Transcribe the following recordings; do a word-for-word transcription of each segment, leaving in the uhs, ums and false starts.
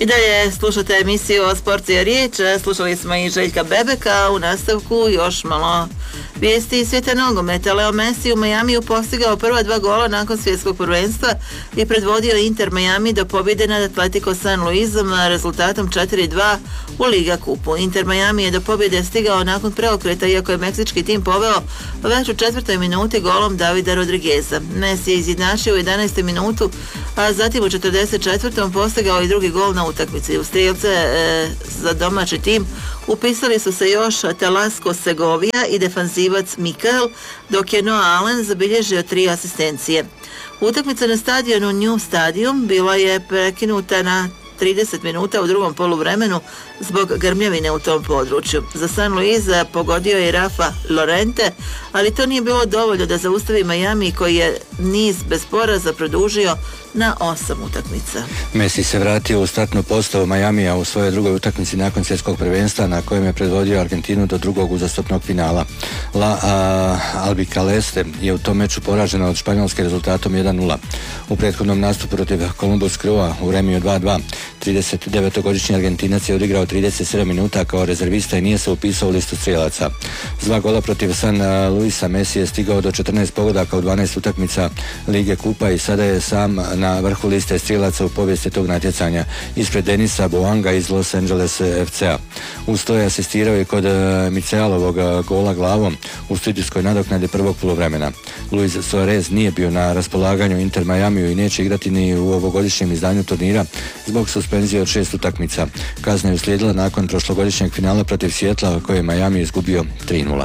I dalje slušate emisiju o Sporcija riječ, slušali smo i Željka Bebeka, u nastavku još malo vijesti iz svijeta nogometa. Leo Messi u Majamiju postigao prva dva gola nakon svjetskog prvenstva i predvodio Inter Miami do pobjede nad Atletico San Luisom rezultatom četiri dva u Liga kupu. Inter Miami je do pobjede stigao nakon preokreta, iako je meksički tim poveo već u četvrtoj minuti golom Davida Rodrigueza. Messi je izjednačio u jedanaestoj minutu, a zatim u četrdeset četvrtoj postigao i drugi gol na utakmici. U strijelce e, za domaći tim upisali su se još Talasco Segovia i defanzivac Mikael, dok je Noah Allen zabilježio tri asistencije. Utakmica na stadionu New Stadium bila je prekinuta na trideset minuta u drugom poluvremenu zbog grmljavine u tom području. Za San Luis pogodio je Rafa Lorente, ali to nije bilo dovoljno da zaustavi Miami, koji je niz bez poraza produžio na osam utakmica. Messi se vratio u startnu postavu Majamija u svojoj drugoj utakmici nakon svjetskog prvenstva, na kojem je predvodio Argentinu do drugog uzastopnog finala. La a, Albiceleste je u tom meču poražena od Španjolske rezultatom jedan nula. U prethodnom nastupu protiv Columbus Crua u remiju dva dva trideset devetogodišnji Argentinac je odigrao trideset sedam minuta kao rezervista i nije se upisao u listu strijelaca. S dva gola protiv San Luisa Messi je stigao do četrnaest pogodaka u dvanaest utakmica Lige kupa i sada je sam na vrhu liste strijelaca u povijesti tog natjecanja, ispred Denisa Boanga iz Los Angeles F C-a. Uz to je asistirao i kod Micealovog gola glavom u studijskoj nadoknadi prvog poluvremena. Luis Suarez nije bio na raspolaganju Inter Majamiju i neće igrati ni u ovogodišnjem izdanju turnira zbog suspenzije od šest utakmica. Kazna je uslijedila nakon prošlogodišnjeg finala protiv Sijetla, koje je Miami izgubio tri nula.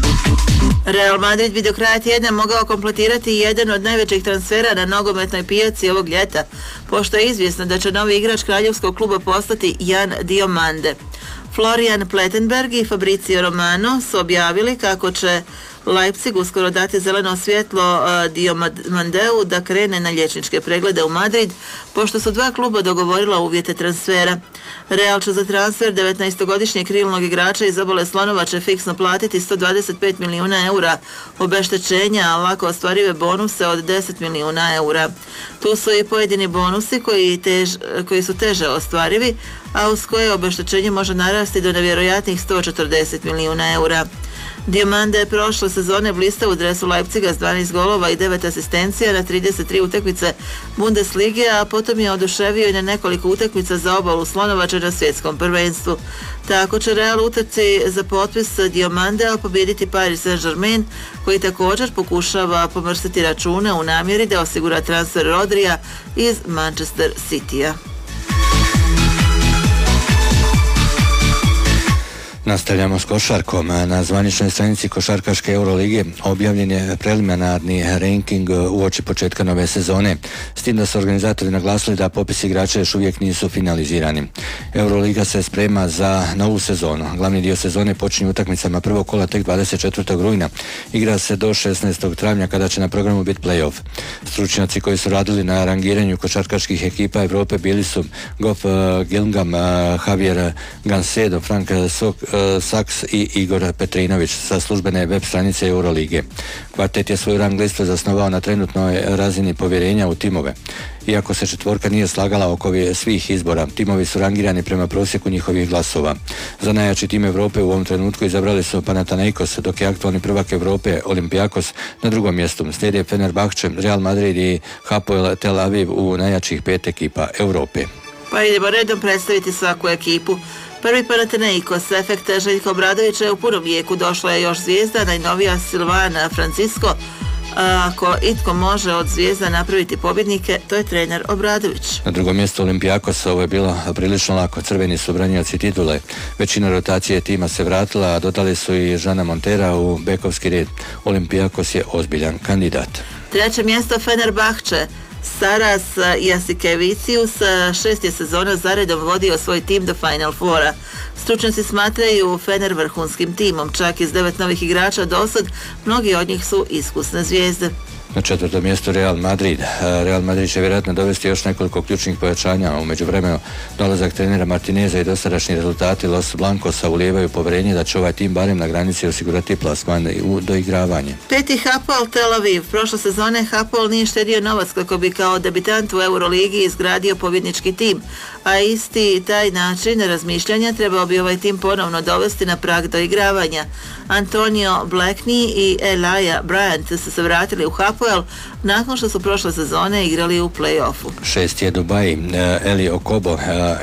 Real Madrid bi do kraja tjedna mogao kompletirati jedan od najvećih transfera na nogometnoj pijaci ovog ljeta, pošto je izvjesno da će novi igrač kraljevskog kluba postati Jan Diomande. Florian Plettenberg i Fabrizio Romano su objavili kako će Leipzig uskoro dati zeleno svjetlo uh, Diomandeu da krene na liječničke preglede u Madrid, pošto su dva kluba dogovorila uvjete transfera. Real će za transfer devetnaestogodišnjeg krilnog igrača iz obale Slonova će fiksno platiti sto dvadeset pet milijuna eura obeštećenja, a lako ostvarive bonuse od deset milijuna eura. Tu su i pojedini bonusi koji, tež, koji su teže ostvarivi, a uz koje obeštećenje može narasti do nevjerojatnih sto četrdeset milijuna eura. Diomande je prošle sezone blistao u dresu Leipziga s dvanaest golova i devet asistencija na trideset tri utakmice Bundeslige, a potom je oduševio i na nekoliko utakmica za obalu Slonovače na svjetskom prvenstvu. Tako će Real utrci za potpis Diomandea pobijediti Paris Saint-Germain, koji također pokušava pomrsiti račune u namjeri da osigura transfer Rodrija iz Manchester Citya. Nastavljamo s košarkom. Na zvaničnoj stranici košarkaške Eurolige objavljen je preliminarni ranking uoči početka nove sezone, s tim da su organizatori naglasili da popis igrača još uvijek nisu finalizirani. Euroliga se sprema za novu sezonu. Glavni dio sezone počinje utakmicama prvog kola tek dvadeset četvrtog rujna. Igra se do šesnaestog travnja kada će na programu biti play-off. Stručnjaci koji su radili na rangiranju košarkaških ekipa Europe bili su Goff Gilgam, Javier Gancedo, Frank Sok, Saks i Igor Petrinović sa službene web stranice Eurolige. Kvartet je svoju rang listu zasnovao na trenutnoj razini povjerenja u timove. Iako se četvorka nije slagala oko svih izbora, timovi su rangirani prema prosjeku njihovih glasova. Za najjači tim Europe u ovom trenutku izabrali su Panathinaikos, dok je aktualni prvak Europe Olympiakos na drugom mjestu. Slijede Fenerbahče, Real Madrid i Hapoel Tel Aviv u najjačih pet ekipa Europe. Pa idemo redom predstaviti svaku ekipu. Prvi Panathinaikos, efekt Željka Obradovića je u punom jeku, došla je još zvijezda, najnovija Silvana Francisco. Ako itko može od zvijezda napraviti pobjednike, to je trener Obradović. Na drugom mjestu Olympiakos, ovo je bilo prilično lako, crveni su branioci titule. Većina rotacije tima se vratila, a dodali su i Žana Montera u bekovski red. Olympiakos je ozbiljan kandidat. Treće mjesto Fenerbahče. Saras Jasikevicius šest je sezona zaredom vodio svoj tim do Final Fora. Stručnjaci smatraju Fener vrhunskim timom, čak iz devet novih igrača dosad, mnogi od njih su iskusne zvijezde. Na četvrtom mjestu Real Madrid. Real Madrid će vjerojatno dovesti još nekoliko ključnih pojačanja. U međuvremenu dolazak trenera Martineza i dosadašnji rezultati Los Blancosa ulijevaju povjerenje da će ovaj tim barem na granici osigurati plasman u doigravanje. Peti Hapoel Tel Aviv. Prošle sezone Hapoel nije štedio novac kako bi kao debitant u Euroligi izgradio pobjednički tim, a isti taj način razmišljanja trebao bi ovaj tim ponovno dovesti na prag doigravanja. Antonio Blackney i Elijah Bryant su se vratili u Hapoel nakon što su prošle sezone igrali u play-offu. Šest je Dubai. Eli Okobo,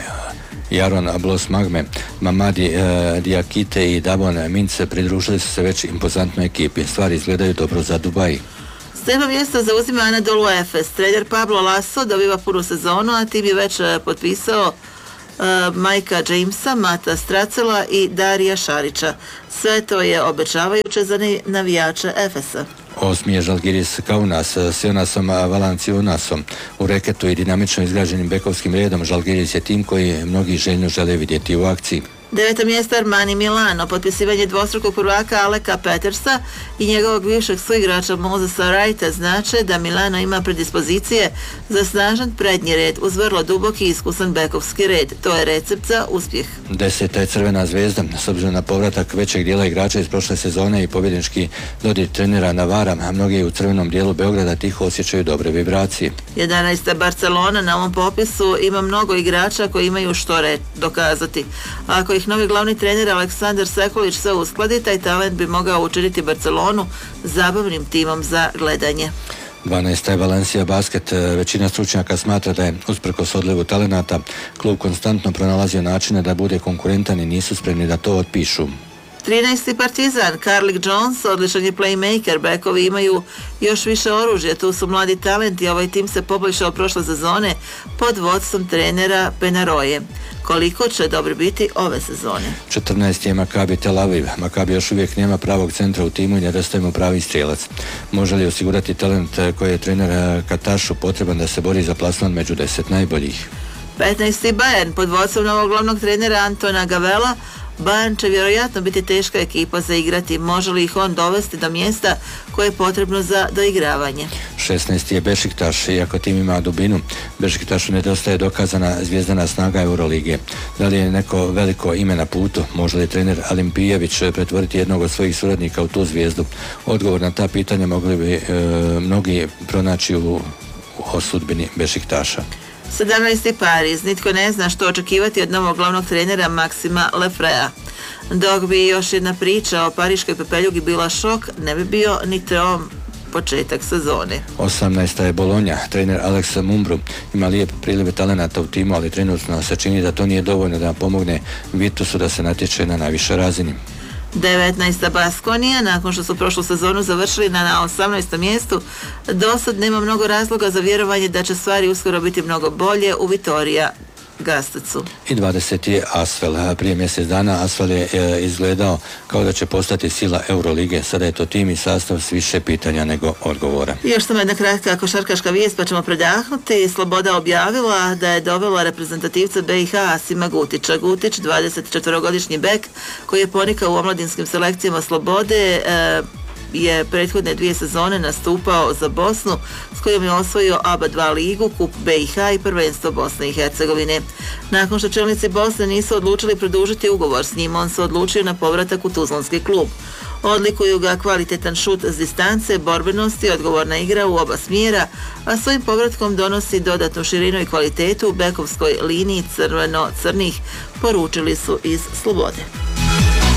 Jaron Ablos Magme, Mamadi e, Diakite i Davon Mince pridružili su se već impozantnoj ekipi. Stvari izgledaju dobro za Dubai. Sedmo mjesto zauzima Anadolu Efes. Trener Pablo Laso dobiva punu sezonu, a tim je već potpisao uh, Majka Jamesa, Mata Stracela i Darija Šarića. Sve to je obećavajuće za navijače Efesa. Osmi je Žalgiris Kaunas s Jonasom Valanciunasom. U reketu i dinamično izgrađenim bekovskim redom Žalgiris je tim koji mnogi željno žele vidjeti u akciji. Deveto mjesto Armani Milano. Potpisivanje dvostrukog prvaka Aleka Petersa i njegovog bivšeg suigrača Mosesa Wrighta znače da Milano ima predispozicije za snažan prednji red uz vrlo duboki i iskusan bekovski red. To je recept za uspjeh. Deseta je Crvena zvezda. S obzirom na povratak većeg dijela igrača iz prošle sezone i pobjednički dodir trenera Navara, a mnogi u crvenom dijelu Beograda tiho osjećaju dobre vibracije. Jedanaesta Barcelona. Na ovom popisu ima mnogo igrača koji imaju što re dokazati. Ako ih novi glavni trener Aleksandar Sekulić se uskladi, taj talent bi mogao učiniti Barcelonu zabavnim timom za gledanje. dvanaesta je Valencia Basket. Većina stručnjaka smatra da je, usprkos odlivu talenata, klub konstantno pronalazio načine da bude konkurentan i nisu spremni da to otpišu. trinaesti Partizan. Carlik Jones, odličan je playmaker, bekovi imaju još više oružja, tu su mladi talenti, ovaj tim se poboljšao prošle sezone pod vodstvom trenera Penaroje. Koliko će dobri biti ove sezone? četrnaesti je Maccabi Tel Aviv. Maccabi još uvijek nema pravog centra u timu i nedostaje mu pravi strijelac. Može li osigurati talent koji je trener Katašu potreban da se bori za plasman među deset najboljih? petnaesti Bayern. Pod vodstvom novog glavnog trenera Antona Gavela, Bayern će vjerojatno biti teška ekipa za igrati. Može li ih on dovesti do mjesta koje je potrebno za doigravanje? šesnaesti je Bešiktaš. Iako tim ima dubinu, Bešiktašu nedostaje dokazana zvijezdana snaga Eurolige. Da li je neko veliko ime na putu? Može li trener Alimpijević pretvoriti jednog od svojih suradnika u tu zvijezdu? Odgovor na ta pitanja mogli bi e, mnogi pronaći u, u sudbini Bešiktaša. sedamnaesti Pariz. Nitko ne zna što očekivati od novog glavnog trenera Maksima Lefrea. Dok bi još jedna priča o pariškoj pepeljugi bila šok, ne bi bio ni trom početak sezone. osamnaesta je Bologna. Trener Alex Mumbru ima lijep priliv talenata u timu, ali trenutno se čini da to nije dovoljno da pomogne Virtusu da se natječe na najvišoj razini. devetnaesta Baskonija. Nakon što su prošlu sezonu završili na, na osamnaestom mjestu, do sad nema mnogo razloga za vjerovanje da će stvari uskoro biti mnogo bolje u Vitorija Gastecu. I dvadeseti je Asvel. Prije mjesec dana Asvel je e, izgledao kao da će postati sila Eurolige. Sada je to tim i sastav s više pitanja nego odgovora. I još samo jedna kratka košarkaška vijest pa ćemo predahnuti. Sloboda objavila da je dovela reprezentativca B i H Asima Gutića. Gutić, dvadesetčetverogodišnji bek koji je ponikao u omladinskim selekcijama Slobode, e, je prethodne dvije sezone nastupao za Bosnu s kojom je osvojio A B A dva ligu, kup B i H i prvenstvo Bosne i Hercegovine. Nakon što čelnici Bosne nisu odlučili produžiti ugovor s njim, on se odlučio na povratak u tuzlanski klub. Odlikuju ga kvalitetan šut s distance, borbenost i odgovorna igra u oba smjera, a svojim povratkom donosi dodatnu širinu i kvalitetu u bekovskoj liniji crveno-crnih, poručili su iz Slobode.